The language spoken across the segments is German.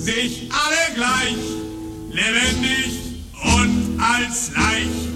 sich alle gleich, lebendig und als Leich.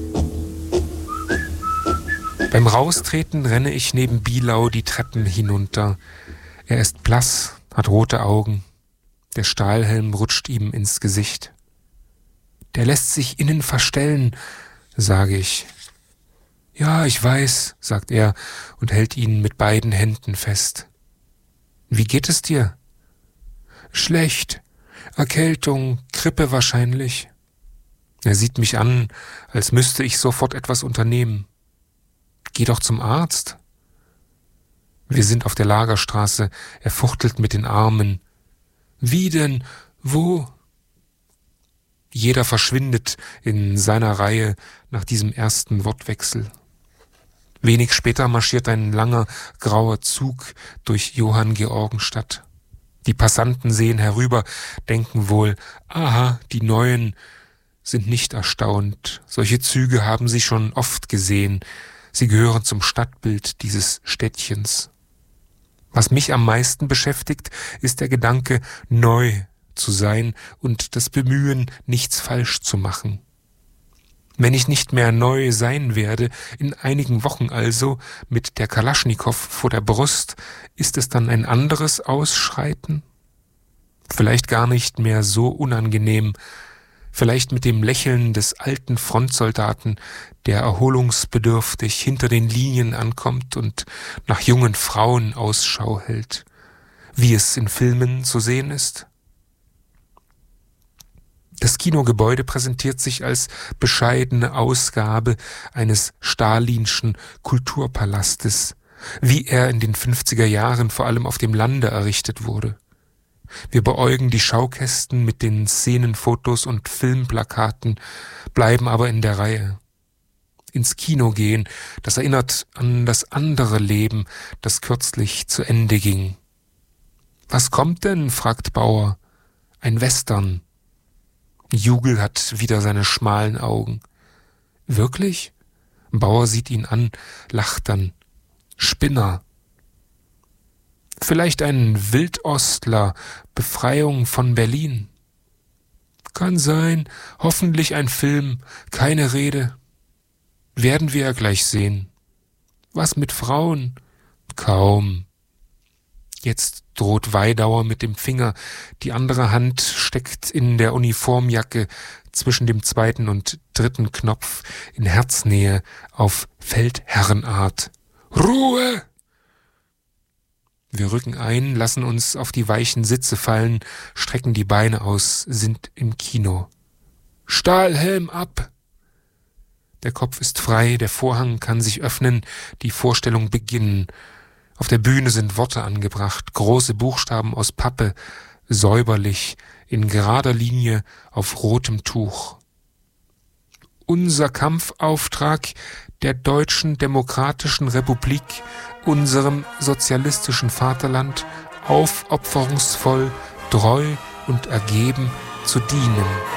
Beim Raustreten renne ich neben Bielau die Treppen hinunter. Er ist blass, hat rote Augen. Der Stahlhelm rutscht ihm ins Gesicht. Der lässt sich innen verstellen, sage ich. Ja, ich weiß, sagt er und hält ihn mit beiden Händen fest. Wie geht es dir? Schlecht. Erkältung, Grippe wahrscheinlich. Er sieht mich an, als müsste ich sofort etwas unternehmen. Geh doch zum Arzt. Wir sind auf der Lagerstraße. Er fuchtelt mit den Armen. Wie denn? Wo? Jeder verschwindet in seiner Reihe nach diesem ersten Wortwechsel. Wenig später marschiert ein langer, grauer Zug durch Johanngeorgenstadt. Die Passanten sehen herüber, denken wohl, aha, die Neuen sind nicht erstaunt. Solche Züge haben sie schon oft gesehen. Sie gehören zum Stadtbild dieses Städtchens. Was mich am meisten beschäftigt, ist der Gedanke, neu zu sein und das Bemühen, nichts falsch zu machen. Wenn ich nicht mehr neu sein werde, in einigen Wochen also, mit der Kalaschnikow vor der Brust, ist es dann ein anderes Ausschreiten? Vielleicht gar nicht mehr so unangenehm, vielleicht mit dem Lächeln des alten Frontsoldaten, der erholungsbedürftig hinter den Linien ankommt und nach jungen Frauen Ausschau hält, wie es in Filmen zu sehen ist. Das Kinogebäude präsentiert sich als bescheidene Ausgabe eines stalinschen Kulturpalastes, wie er in den 50er Jahren vor allem auf dem Lande errichtet wurde. Wir beäugen die Schaukästen mit den Szenenfotos und Filmplakaten, bleiben aber in der Reihe. Ins Kino gehen, das erinnert an das andere Leben, das kürzlich zu Ende ging. »Was kommt denn?« fragt Bauer. »Ein Western.« Jugel hat wieder seine schmalen Augen. »Wirklich?« Bauer sieht ihn an, lacht dann. »Spinner.« »Vielleicht ein Wildostler, Befreiung von Berlin.« »Kann sein, hoffentlich ein Film, keine Rede.« »Werden wir ja gleich sehen.« »Was mit Frauen?« »Kaum.« Jetzt droht Weidauer mit dem Finger, die andere Hand steckt in der Uniformjacke zwischen dem zweiten und dritten Knopf in Herznähe auf Feldherrenart. »Ruhe!« Wir rücken ein, lassen uns auf die weichen Sitze fallen, strecken die Beine aus, sind im Kino. »Stahlhelm ab!« Der Kopf ist frei, der Vorhang kann sich öffnen, die Vorstellung beginnen. Auf der Bühne sind Worte angebracht, große Buchstaben aus Pappe, säuberlich, in gerader Linie auf rotem Tuch. Unser Kampfauftrag der Deutschen Demokratischen Republik, unserem sozialistischen Vaterland, aufopferungsvoll, treu und ergeben zu dienen.